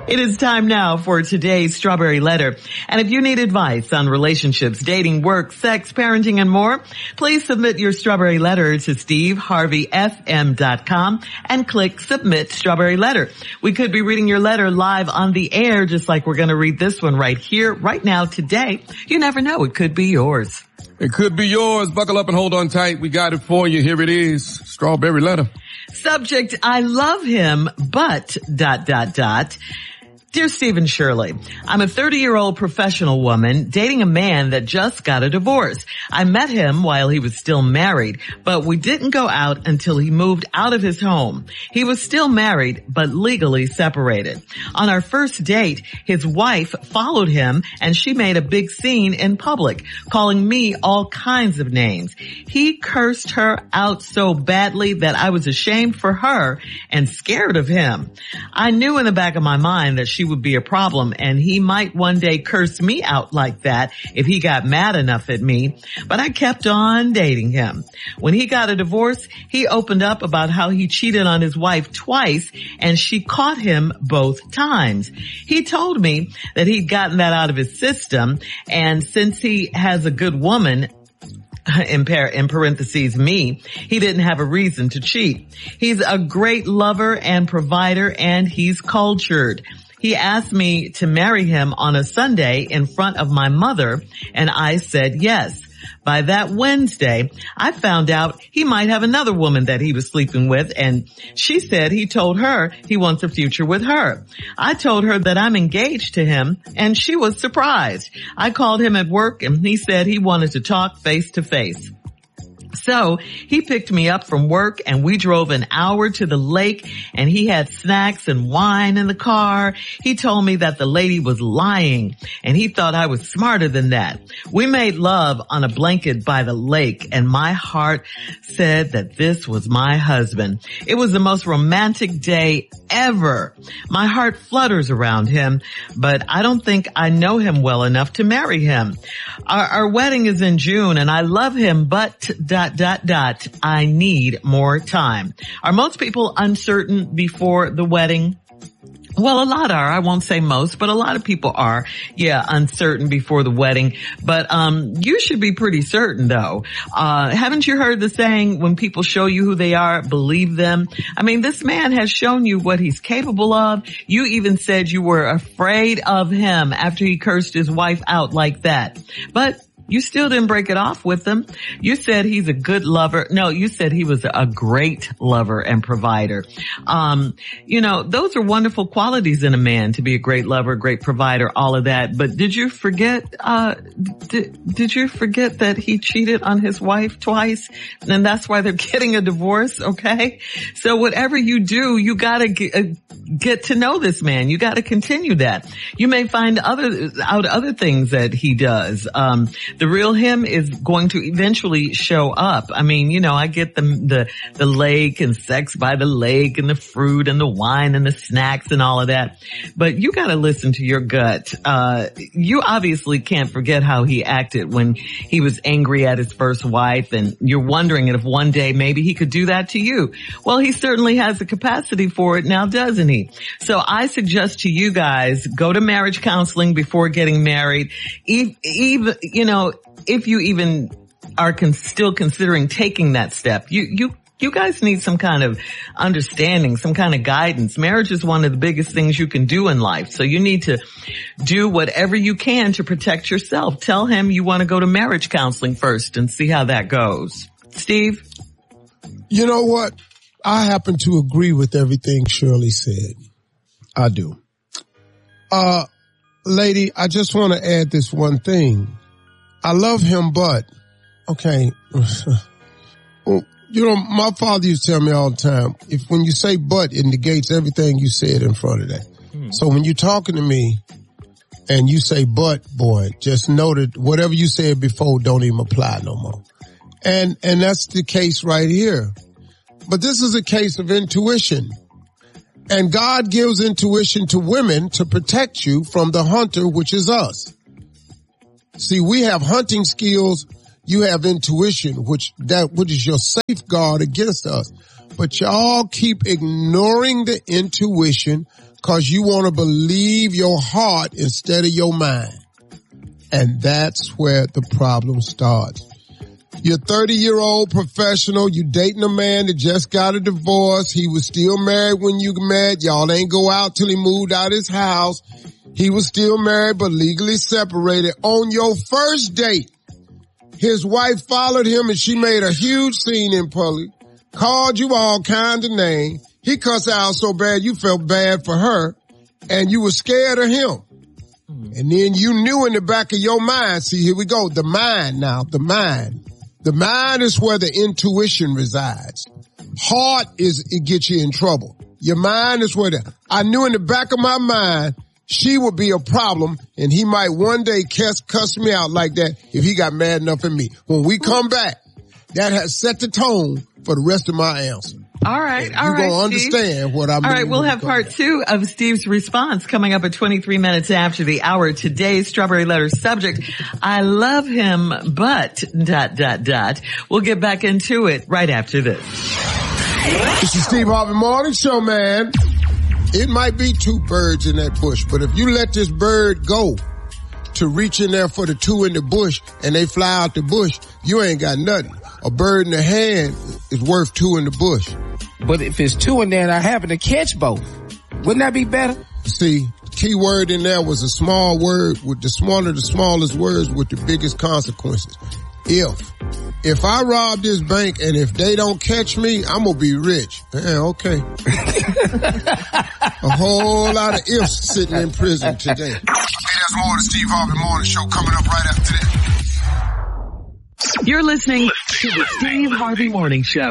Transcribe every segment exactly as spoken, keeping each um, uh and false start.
It is time now for today's Strawberry Letter. And if you need advice on relationships, dating, work, sex, parenting, and more, please submit your Strawberry Letter to steve harvey f m dot com and click Submit Strawberry Letter. We could be reading your letter live on the air, just like we're going to read this one right here, right now, today. You never know. It could be yours. It could be yours. Buckle up and hold on tight. We got it for you. Here it is. Strawberry Letter. Subject, I love him, but dot, dot, dot. Dear Steve and Shirley, I'm a thirty-year-old professional woman dating a man that just got a divorce. I met him while he was still married, but we didn't go out until he moved out of his home. He was still married, but legally separated. On our first date, his wife followed him and she made a big scene in public, calling me all kinds of names. He cursed her out so badly that I was ashamed for her and scared of him. I knew in the back of my mind that she would be a problem and he might one day curse me out like that if he got mad enough at me, but I kept on dating him. When he got a divorce, he opened up about how he cheated on his wife twice and she caught him both times. He told me that he'd gotten that out of his system, and since he has a good woman, in, par- in parentheses, me, he didn't have a reason to cheat. He's a great lover and provider, and he's cultured. He asked me to marry him on a Sunday in front of my mother, and I said yes. By that Wednesday, I found out he might have another woman that he was sleeping with, and she said he told her he wants a future with her. I told her that I'm engaged to him, and she was surprised. I called him at work, and he said he wanted to talk face to face. So he picked me up from work and we drove an hour to the lake, and he had snacks and wine in the car. He told me that the lady was lying and he thought I was smarter than that. We made love on a blanket by the lake and my heart said that this was my husband. It was the most romantic day ever. My heart flutters around him, but I don't think I know him well enough to marry him. Our, our wedding is in June and I love him, but dot, dot, dot, I need more time. Are most people uncertain before the wedding? Well, a lot are. I won't say most, but a lot of people are, yeah, uncertain before the wedding. But um you should be pretty certain, though. Uh haven't you heard the saying, when people show you who they are, believe them? I mean, this man has shown you what he's capable of. You even said you were afraid of him after he cursed his wife out like that. But you still didn't break it off with him. You said he's a good lover. No, you said he was a great lover and provider. Um, you know, those are wonderful qualities in a man, to be a great lover, great provider, all of that. But did you forget, uh, did, did you forget that he cheated on his wife twice? And that's why they're getting a divorce, okay? So whatever you do, you gotta get, uh, get to know this man. You gotta continue that. You may find other, out other things that he does. Um, The real him is going to eventually show up. I mean, you know, I get the, the, the lake and sex by the lake and the fruit and the wine and the snacks and all of that. But you gotta listen to your gut. Uh, you obviously can't forget how he acted when he was angry at his first wife, and you're wondering if one day maybe he could do that to you. Well, he certainly has the capacity for it now, doesn't he? So I suggest to you guys, go to marriage counseling before getting married. Even, you know, if you even are con- still considering taking that step, you, you, you guys need some kind of understanding, some kind of guidance. Marriage is one of the biggest things you can do in life. So you need to do whatever you can to protect yourself. Tell him you want to go to marriage counseling first and see how that goes. Steve? You know what? I happen to agree with everything Shirley said. I do. Uh, lady, I just want to add this one thing. I love him, but, okay, well, you know, my father used to tell me all the time, if when you say but, it negates everything you said in front of that. Hmm. So when you're talking to me and you say but, boy, just know that whatever you said before don't even apply no more. And, and that's the case right here. But this is a case of intuition. And God gives intuition to women to protect you from the hunter, which is us. See, we have hunting skills. You have intuition, which that which is your safeguard against us. But y'all keep ignoring the intuition because you want to believe your heart instead of your mind. And that's where the problem starts. You're a thirty-year-old professional. You dating a man that just got a divorce. He was still married when you met. Y'all ain't go out till he moved out his house. He was still married but legally separated. On your first date, his wife followed him and she made a huge scene in public, called you all kinds of names. He cussed out so bad you felt bad for her and you were scared of him. And then you knew in the back of your mind, see, here we go, the mind now, the mind. The mind is where the intuition resides. Heart is, it gets you in trouble. Your mind is where the, I knew in the back of my mind, she would be a problem and he might one day cuss, cuss me out like that if he got mad enough at me. When we come back, that has set the tone for the rest of my answer. All right, all right, right, You're going to understand what I'm All right, we'll have part back. two of Steve's response coming up at twenty-three minutes after the hour. Today's Strawberry Letter subject, I love him, but dot, dot, dot. We'll get back into it right after this. This is Steve Harvey Morning Show, man. It might be two birds in that bush, but if you let this bird go to reach in there for the two in the bush and they fly out the bush, you ain't got nothing. A bird in the hand is worth two in the bush. But if it's two in there and I happen to catch both, wouldn't that be better? See, the key word in there was a small word with the smaller, the smallest words with the biggest consequences. If. If I rob this bank and if they don't catch me, I'm going to be rich. Yeah, okay. A whole lot of ifs sitting in prison today. Hey, there's more of the Steve Harvey Morning Show coming up right after this. You're listening to the Steve Harvey Morning Show.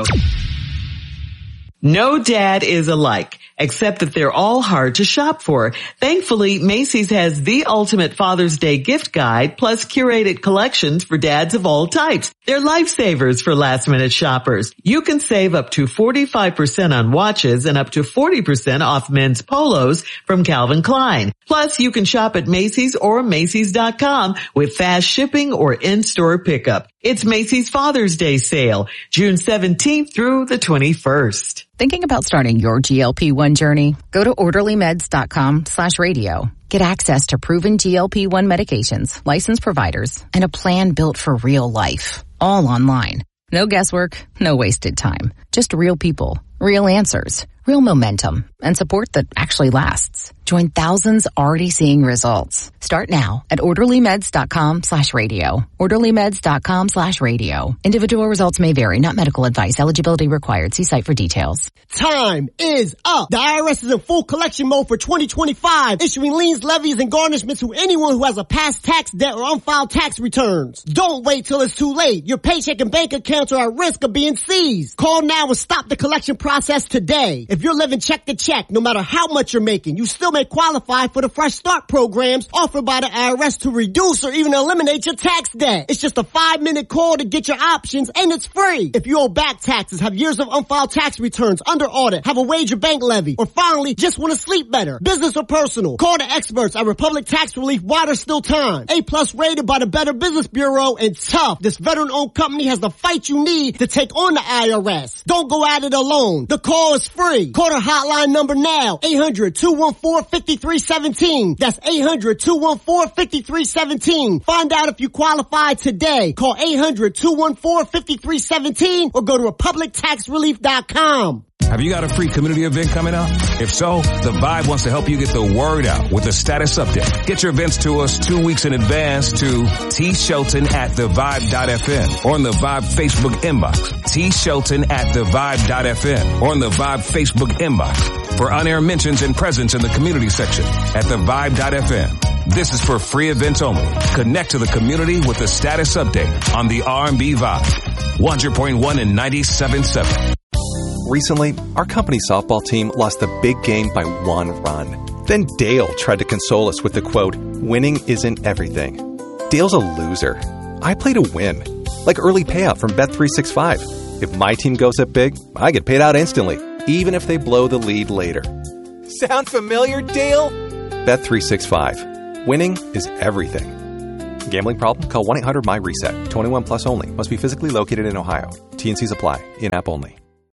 No dad is alike, except that they're all hard to shop for. Thankfully, Macy's has the ultimate Father's Day gift guide, plus curated collections for dads of all types. They're lifesavers for last-minute shoppers. You can save up to forty-five percent on watches and up to forty percent off men's polos from Calvin Klein. Plus, you can shop at Macy's or Macy's dot com with fast shipping or in-store pickup. It's Macy's Father's Day sale, June seventeenth through the twenty-first. Thinking about starting your G L P one journey? Go to orderly meds dot com slash radio. Get access to proven G L P one medications, licensed providers, and a plan built for real life. All online. No guesswork, no wasted time. Just real people, real answers, real momentum, and support that actually lasts. Join thousands already seeing results. Start now at orderly meds dot com slash radio. orderly meds dot com slash radio. Individual results may vary, not medical advice. Eligibility required. See site for details. Time is up. The I R S is in full collection mode for twenty twenty-five, issuing liens, levies, and garnishments to anyone who has a past tax debt or unfiled tax returns. Don't wait till it's too late. Your paycheck and bank accounts are at risk of being seized. Call now and stop the collection process today. If you're living check to check, no matter how much you're making, you still may qualify for the Fresh Start programs offered by the I R S to reduce or even eliminate your tax debt. It's just a five-minute call to get your options, and it's free. If you owe back taxes, have years of unfiled tax returns, under audit, have a wage or bank levy, or finally just want to sleep better, business or personal, call the experts at Republic Tax Relief while there's still time. A-plus rated by the Better Business Bureau, and tough. This veteran-owned company has the fight you need to take on the I R S. Don't go at it alone. The call is free. Call the hotline number now, eight hundred, two one four, five three one seven. That's eight hundred, two one four, five three one seven. Find out if you qualify today. Call eight hundred, two one four, five three one seven or go to republic tax relief dot com. Have you got a free community event coming up? If so, The Vibe wants to help you get the word out with a status update. Get your events to us two weeks in advance to T Shelton at the vibe dot f m or on the Vibe Facebook inbox. T Shelton at the vibe dot f m or on the Vibe Facebook inbox for on-air mentions and presence in the community section at the vibe dot f m. This is for free events only. Connect to the community with the status update on the R and B Vibe. one hundred point one and ninety-seven point seven. Recently, our company softball team lost the big game by one run. Then Dale tried to console us with the quote, "Winning isn't everything." Dale's a loser. I play to win. Like early payout from Bet three sixty-five. If my team goes up big, I get paid out instantly, even if they blow the lead later. Sound familiar, Dale? Bet three sixty-five. Winning is everything. Gambling problem? Call one eight hundred M Y RESET. twenty-one plus only. Must be physically located in Ohio. T and C's apply. In-app only.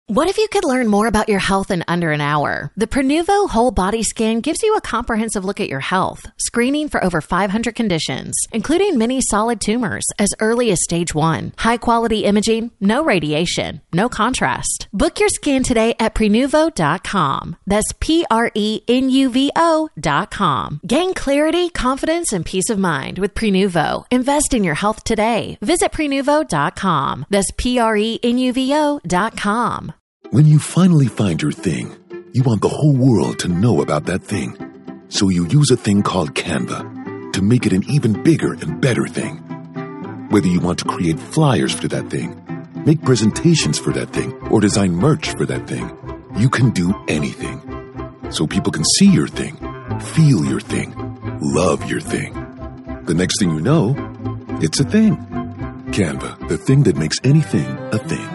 What if you could learn more about your health in under an hour? The Prenuvo Whole Body Scan gives you a comprehensive look at your health, screening for over five hundred conditions, including many solid tumors as early as stage one. High-quality imaging, no radiation, no contrast. Book your scan today at Prenuvo dot com. That's P R E N U V O dot com. Gain clarity, confidence, and peace of mind with Prenuvo. Invest in your health today. Visit Prenuvo dot com. That's P R E N U V O dot com. When you finally find your thing, you want the whole world to know about that thing. So you use a thing called Canva to make it an even bigger and better thing. Whether you want to create flyers for that thing, make presentations for that thing, or design merch for that thing, you can do anything. So people can see your thing, feel your thing, love your thing. The next thing you know, it's a thing. Canva, the thing that makes anything a thing.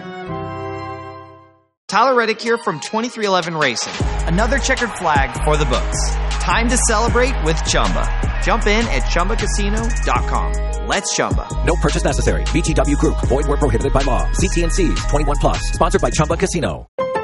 Tyler Reddick here from twenty-three eleven Racing. Another checkered flag for the books. Time to celebrate with Chumba. Jump in at Chumba Casino dot com. Let's Chumba. No purchase necessary. V G W Group. Void where prohibited by law. C T and C's. twenty-one plus. Sponsored by Chumba Casino.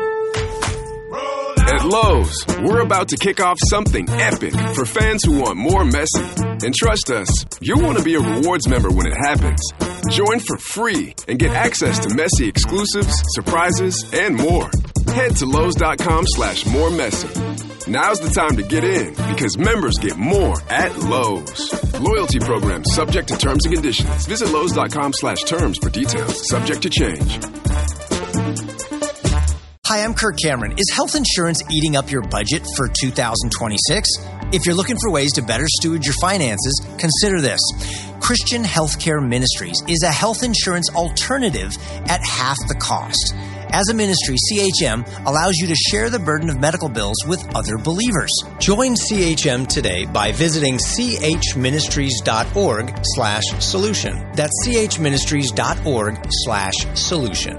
At Lowe's, we're about to kick off something epic for fans who want more Messi. And trust us, you'll want to be a rewards member when it happens. Join for free and get access to Messi exclusives, surprises, and more. Head to Lowe's.com slash more Messi. Now's the time to get in because members get more at Lowe's. Loyalty program subject to terms and conditions. Visit Lowe's.com slash terms for details. Subject to change. Hi, I'm Kirk Cameron. Is health insurance eating up your budget for two thousand twenty-six? If you're looking for ways to better steward your finances, consider this. Christian Healthcare Ministries is a health insurance alternative at half the cost. As a ministry, C H M allows you to share the burden of medical bills with other believers. Join C H M today by visiting chministries.org slash solution. That's chministries.org slash solution.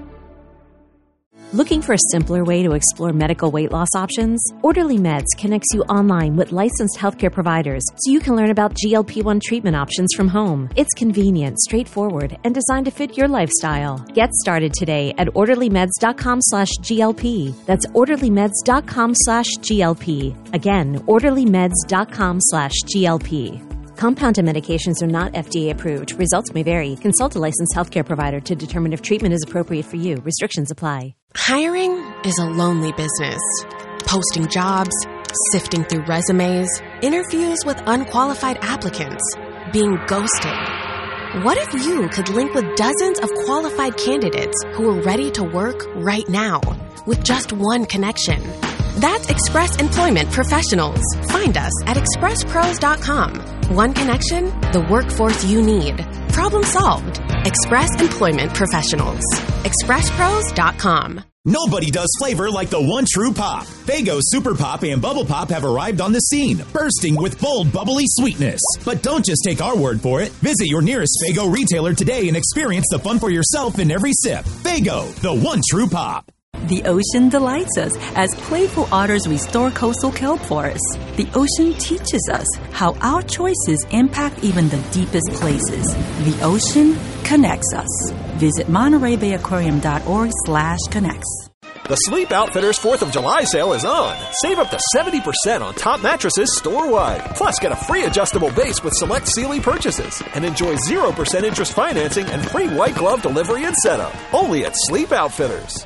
Looking for a simpler way to explore medical weight loss options? Orderly Meds connects you online with licensed healthcare providers so you can learn about G L P one treatment options from home. It's convenient, straightforward, and designed to fit your lifestyle. Get started today at orderlymeds.com slash GLP. That's orderlymeds.com slash GLP. Again, orderlymeds.com slash GLP. Compounded medications are not F D A approved. Results may vary. Consult a licensed healthcare provider to determine if treatment is appropriate for you. Restrictions apply. Hiring is a lonely business. Posting jobs, sifting through resumes, interviews with unqualified applicants, being ghosted. What if you could link with dozens of qualified candidates who are ready to work right now with just one connection? That's Express Employment Professionals. Find us at express pros dot com. One connection, the workforce you need. Problem solved. Express Employment Professionals. express pros dot com. Nobody does flavor like the one true pop. Faygo Super Pop and Bubble Pop have arrived on the scene, bursting with bold, bubbly sweetness. But don't just take our word for it. Visit your nearest Faygo retailer today and experience the fun for yourself in every sip. Faygo, the one true pop. The ocean delights us as playful otters restore coastal kelp forests. The ocean teaches us how our choices impact even the deepest places. The ocean connects us. Visit Monterey Bay Aquarium dot org slash connects. The Sleep Outfitters fourth of July sale is on. Save up to seventy percent on top mattresses store-wide. Plus, get a free adjustable base with select Sealy purchases. And enjoy zero percent interest financing and free white glove delivery and setup. Only at Sleep Outfitters.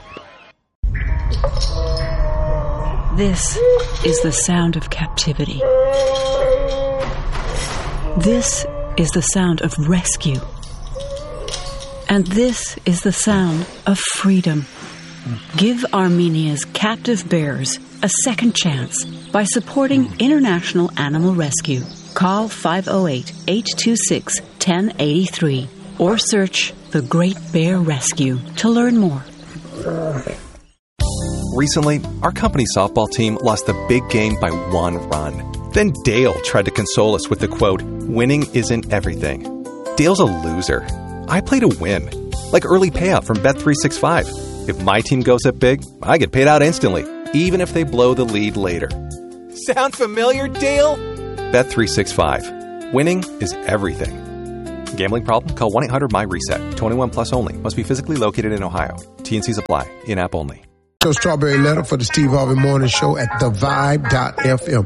This is the sound of captivity. This is the sound of rescue. And this is the sound of freedom. Give Armenia's captive bears a second chance by supporting International Animal Rescue. Call five oh eight, eight two six, one oh eight three or search The Great Bear Rescue to learn more. Recently, our company softball team lost the big game by one run. Then Dale tried to console us with the quote, "Winning isn't everything." Dale's a loser. I play to win. Like early payout from Bet three sixty-five. If my team goes up big, I get paid out instantly, even if they blow the lead later. Sound familiar, Dale? Bet three sixty-five. Winning is everything. Gambling problem? Call one eight hundred my reset. twenty-one plus only. Must be physically located in Ohio. T and Cs apply. In-app only. So Strawberry Letter for the Steve Harvey Morning Show at the vibe dot f m.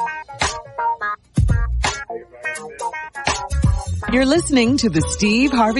You're listening to the Steve Harvey